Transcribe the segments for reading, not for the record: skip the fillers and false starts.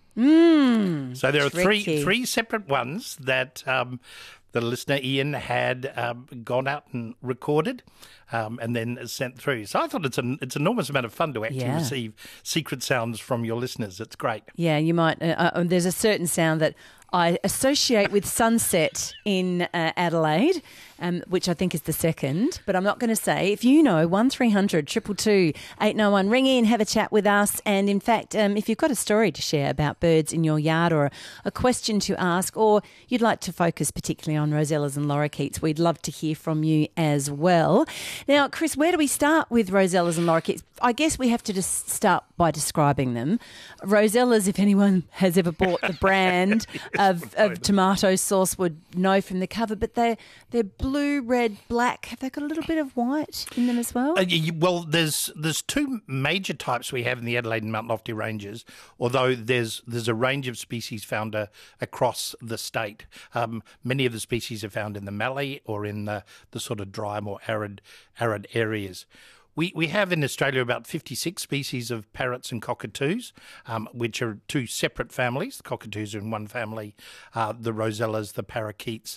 So there are tricky. three separate ones that the listener Ian had gone out and recorded and then sent through. So I thought it's an enormous amount of fun to actually receive secret sounds from your listeners. It's great. Yeah, you might. There's a certain sound that I associate with sunset in Adelaide, which I think is the second, but I'm not going to say. If you know, 1300 222 891, ring in, have a chat with us. And in fact, if you've got a story to share about birds in your yard or a question to ask, or you'd like to focus particularly on rosellas and lorikeets, we'd love to hear from you as well. Now, Chris, where do we start with rosellas and lorikeets? I guess we have to just start by describing them. Rosellas, if anyone has ever bought the brand of tomato sauce, would know from the cover, but they're blue, red, black. Have they got a little bit of white in them as well? Well, there's two major types we have in the Adelaide and Mount Lofty ranges, although there's a range of species found across the state. Many of the species are found in the Mallee or in the sort of dry, more arid areas. We have in Australia about 56 species of parrots and cockatoos, which are two separate families. The cockatoos are in one family, the rosellas, the parakeets,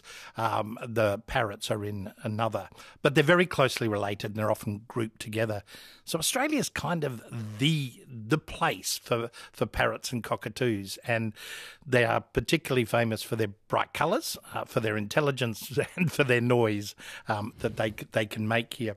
the parrots are in another. But they're very closely related and they're often grouped together. So Australia is kind of the place for parrots and cockatoos, and they are particularly famous for their bright colours, for their intelligence and for their noise that they can make here.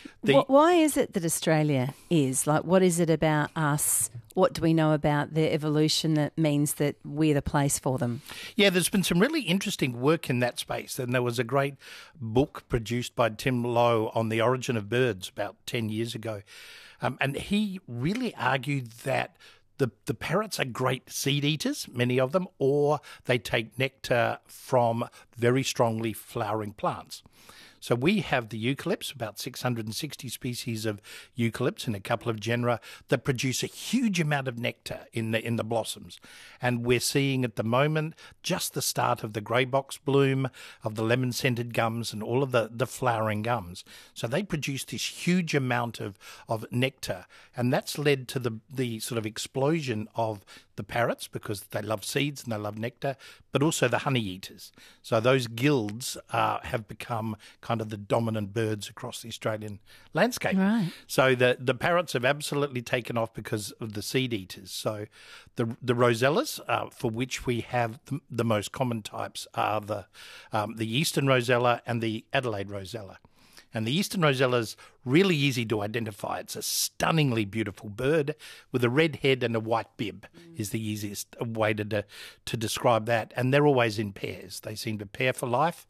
Why is it that Australia is? Like, what is it about us? What do we know about their evolution that means that we're the place for them? Yeah, there's been some really interesting work in that space. And there was a great book produced by Tim Lowe on the origin of birds about 10 years ago. And he really argued that the parrots are great seed eaters, many of them, or they take nectar from very strongly flowering plants. So we have the eucalypts, about 660 species of eucalypts in a couple of genera that produce a huge amount of nectar in the blossoms. And we're seeing at the moment just the start of the grey box bloom, of the lemon-scented gums and all of the flowering gums. So they produce this huge amount of nectar, and that's led to the sort of explosion of the parrots because they love seeds and they love nectar, but also the honey eaters. So those guilds have become kind of the dominant birds across the Australian landscape. Right. So the parrots have absolutely taken off because of the seed eaters. So the rosellas, for which we have the most common types, are the eastern rosella and the Adelaide rosella. And the eastern rosella is really easy to identify. It's a stunningly beautiful bird with a red head and a white bib is the easiest way to describe that. And they're always in pairs. They seem to pair for life.